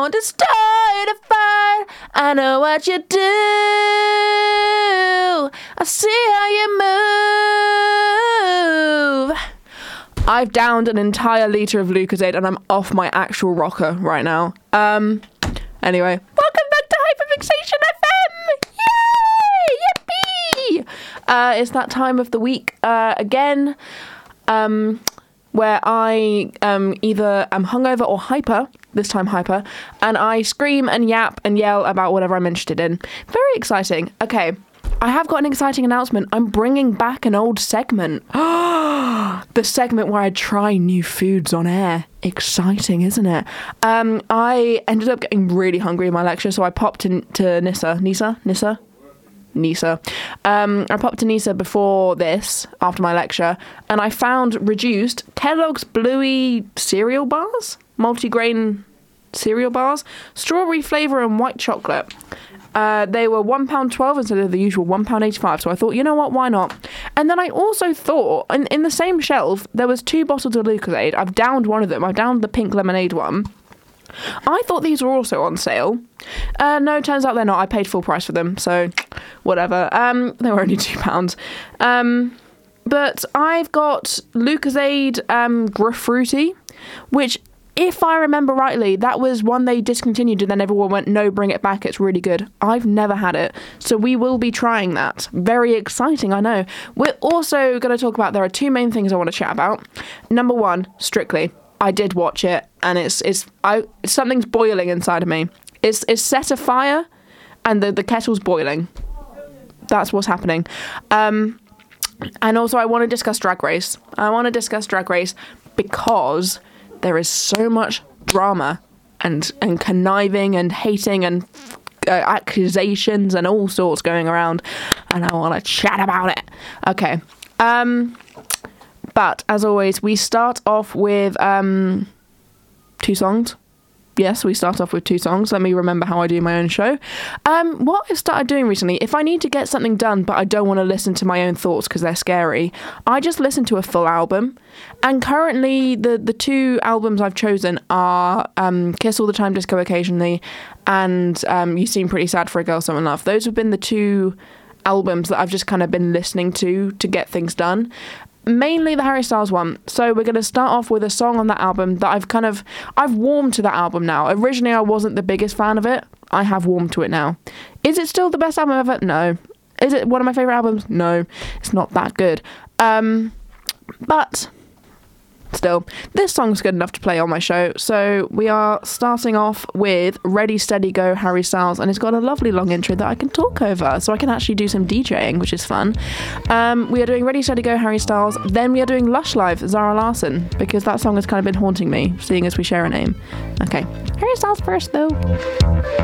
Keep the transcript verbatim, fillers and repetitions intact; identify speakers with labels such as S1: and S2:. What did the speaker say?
S1: want to start a fire. I know what you do. I see how you move. I've downed an entire litre of Lucozade and I'm off my actual rocker right now. Um, anyway, welcome back to Hyperfixation F M! Yay! Yippee! Uh, it's that time of the week uh, again um, where I um, either am hungover or hyper, this time hyper, and I scream and yap and yell about whatever I'm interested in. Very exciting. Okay. I have got an exciting announcement. I'm bringing back an old segment. The segment where I try new foods on air. Exciting, isn't it? Um, I ended up getting really hungry in my lecture, so I popped into Nisa. Nisa? Nisa? Nisa. Um, I popped to Nisa before this, after my lecture, and I found reduced Kellogg's Bluey cereal bars, multigrain cereal bars, strawberry flavour and white chocolate. Uh, they were one pound twelve instead of the usual one pound eighty-five. So I thought, you know what, why not? And then I also thought, in, in the same shelf, there was two bottles of Lucozade. I've downed one of them. I've downed the pink lemonade one. I thought these were also on sale. Uh, no, turns out they're not. I paid full price for them. So whatever. Um, they were only two pounds. Um, but I've got Lucozade um, Grapefruity, which... if I remember rightly, that was one they discontinued and then everyone went, no, bring it back, it's really good. I've never had it, so we will be trying that. Very exciting, I know. We're also going to talk about, there are two main things I want to chat about. Number one, Strictly. I did watch it, and it's it's I something's boiling inside of me. It's it's set afire, and the, the kettle's boiling. That's what's happening. Um, and also, I want to discuss Drag Race. I want to discuss Drag Race because... there is so much drama and and conniving and hating and uh, accusations and all sorts going around, and I want to chat about it. Okay. Um, but as always, we start off with um, two songs. Yes, we start off with two songs. Let me remember how I do my own show. Um, what I've started doing recently, if I need to get something done but I don't want to listen to my own thoughts because they're scary, I just listen to a full album. And currently, the, the two albums I've chosen are um, Kiss All the Time, Disco Occasionally, and um, You Seem Pretty Sad for a Girl Someone Loved. Those have been the two albums that I've just kind of been listening to to get things done. Mainly the Harry Styles one. So we're going to start off with a song on that album that I've kind of... I've warmed to that album now. Originally, I wasn't the biggest fan of it. I have warmed to it now. Is it still the best album ever? No. Is it one of my favourite albums? No. It's not that good. Um, but... still, this song's good enough to play on my show. So we are starting off with Ready, Steady, Go, Harry Styles, and it's got a lovely long intro that I can talk over, so I can actually do some DJing, which is fun. Um, we are doing Ready, Steady, Go, Harry Styles, then we are doing Lush Live, Zara Larsson, because that song has kind of been haunting me, seeing as we share a name. Okay, Harry Styles first, though.